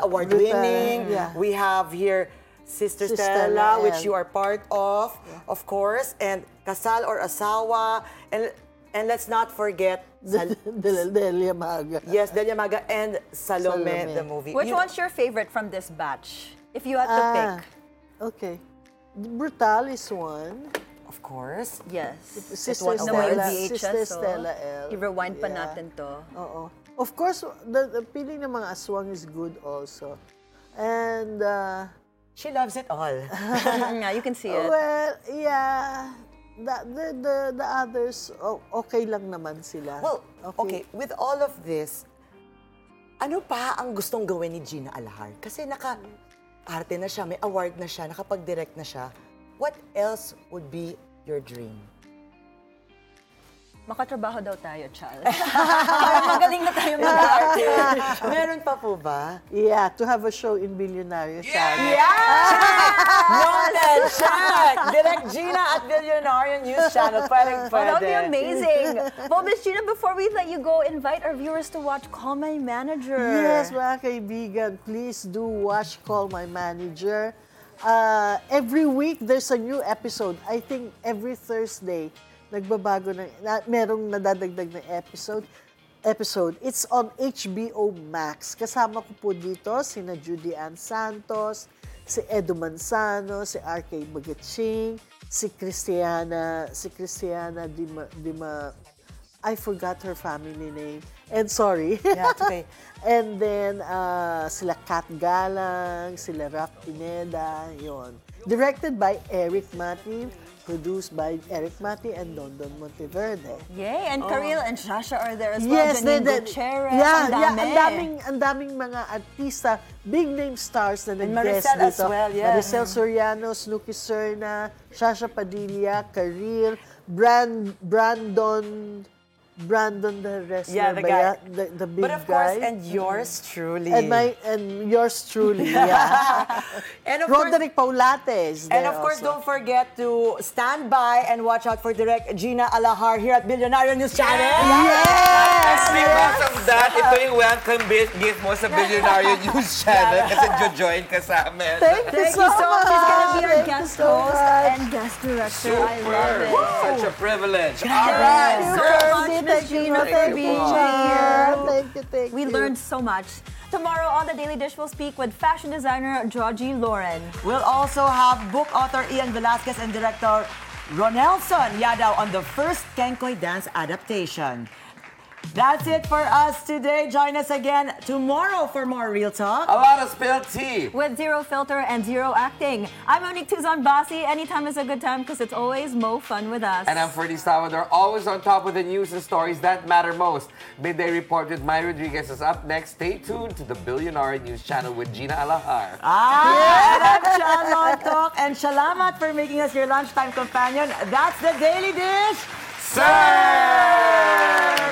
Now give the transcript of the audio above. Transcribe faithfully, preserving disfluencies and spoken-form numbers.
award-winning. Yeah. We have here Sister, Sister Stella, Stella, which and- you are part of, Yeah. of course, and Kasal or Asawa, and and let's not forget, Sal- Del- Delia Maga. yes, Delia Maga and Salome, Salome. the movie. Which You- one's your favorite from this batch? If you had to Ah, pick. okay. Brutal is one. Of course. Yes. Sister one Na may Stella, V H S, Sister oh. Stella L. I-rewind pa Yeah. natin to. Oo. Of course, the, the feeling ng mga aswang is good also. And, uh, She loves it all. Yeah, you can see it. well, yeah, the, the, the, the others, oh, okay lang naman sila. Well, okay, with all of this, ano pa ang gustong gawin ni Gina Alahar? Kasi naka-arte na siya, may award na siya, nakapag-direct na siya. What else would be your dream? Makatrabaho daw tayo, Charles. Magaling na tayo mag-arte. Meron pa po ba? Yeah, to have a show in Billionaire Channel. Noted! Check! Direct Gina at Billionaire News Channel. Pwede, Oh, that would be pwede. amazing. Well, Miss Gina, before we let you go, invite our viewers to watch Call My Manager. Yes, mga kaibigan, please do watch Call My Manager. Uh, every week, there's a new episode. I think every Thursday, nagbabago na, na merong nadadagdag na episode. Episode. It's on H B O Max. Kasama ko po dito sina Judy Ann Santos, si Edu Manzano, si R K Bagaching, si Cristiana, si Cristiana Dima, Dima I forgot her family name. And sorry. Yeah, it's okay. And then, uh, sila Kat Galang, sila Raf Pineda, yon. Directed by Eric Mati, produced by Eric Mati and Don Don Monteverde. Yay! And Karil and Shasha are there as well. Yes, Janine they- they- Gutierrez. yeah, ang yeah, dami. ang daming, ang daming mga artista, big name stars na And nag-guest Maricel as dito. well, yeah. Maricel Soriano, Snooki Serna, Shasha Padilla, Karil, Brand, Brandon, Brandon the wrestler, Yeah, the ba guy. yan? The, the big But of guy. course, and yours truly. And my and yours truly, yeah. And of course, Roderick Paulates. And of course, don't forget to stand by and watch out for direct Gina Alahar here at Billionaire News Channel. Yes! Because of that, ito yung welcome gift gift mo sa Billionaire News Channel kasi jo-join ka sa amin. Thank you Thank so you so much. She's gonna be our Thank you guest so host much. and guest director. I love it. Such a privilege. All Thank right, you so girls. much, Miss Thank you, Gina, thank for you being po. here. Thank you, thank We you. learned so much. Tomorrow on The Daily Dish, we'll speak with fashion designer Georgie Lauren. We'll also have book author Ian Velasquez and director Ronelson Yadaw on the first Kenkoy dance adaptation. That's it for us today. Join us again tomorrow for more Real Talk. A lot of spilled tea. With zero filter and zero acting. I'm Monique Tuzon Basi. Anytime is a good time because it's always mo fun with us. And I'm Ferdy Salvador, always on top with the news and stories that matter most. Midday Report with Mai Rodriguez is up next. Stay tuned to the Billionaire News Channel with Gina Alahar. Ah, and I'm Shalon Talk. And salamat for making us your lunchtime companion. That's the Daily Dish. Sir!